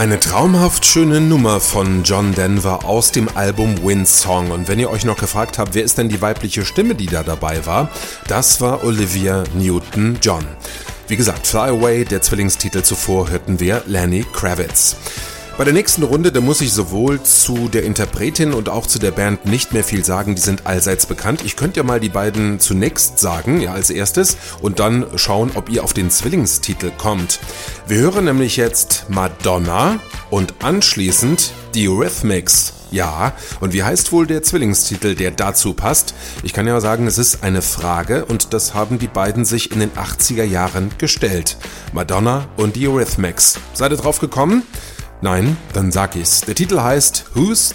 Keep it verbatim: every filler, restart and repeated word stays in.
Eine traumhaft schöne Nummer von John Denver aus dem Album Windsong. Und wenn ihr euch noch gefragt habt, wer ist denn die weibliche Stimme, die da dabei war, das war Olivia Newton-John. Wie gesagt, Fly Away, der Zwillingstitel, zuvor hörten wir Lenny Kravitz. Bei der nächsten Runde, da muss ich sowohl zu der Interpretin und auch zu der Band nicht mehr viel sagen, die sind allseits bekannt. Ich könnte ja mal die beiden zunächst sagen, ja, als erstes, und dann schauen, ob ihr auf den Zwillingstitel kommt. Wir hören nämlich jetzt Madonna und anschließend die Eurythmics. Ja, und wie heißt wohl der Zwillingstitel, der dazu passt? Ich kann ja sagen, es ist eine Frage und das haben die beiden sich in den achtziger Jahren gestellt. Madonna und die Eurythmics. Seid ihr drauf gekommen? Nein, dann sag ich's. Der Titel heißt Who's